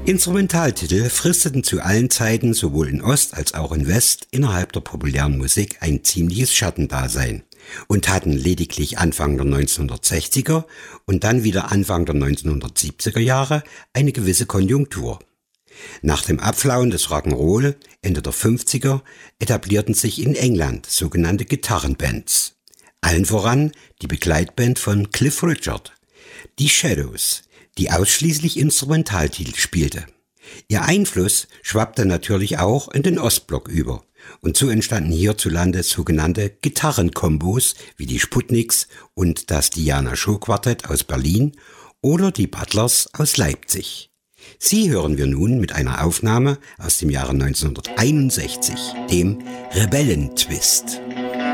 Instrumentaltitel fristeten zu allen Zeiten sowohl in Ost als auch in West innerhalb der populären Musik ein ziemliches Schattendasein und hatten lediglich Anfang der 1960er und dann wieder Anfang der 1970er Jahre eine gewisse Konjunktur. Nach dem Abflauen des Rock'n'Roll Ende der 50er etablierten sich in England sogenannte Gitarrenbands. Allen voran die Begleitband von Cliff Richard, die Shadows, die ausschließlich Instrumentaltitel spielte. Ihr Einfluss schwappte natürlich auch in den Ostblock über und so entstanden hierzulande sogenannte Gitarrenkombos wie die Sputniks und das Diana Show Quartett aus Berlin oder die Butlers aus Leipzig. Sie hören wir nun mit einer Aufnahme aus dem Jahre 1961, dem Rebellentwist.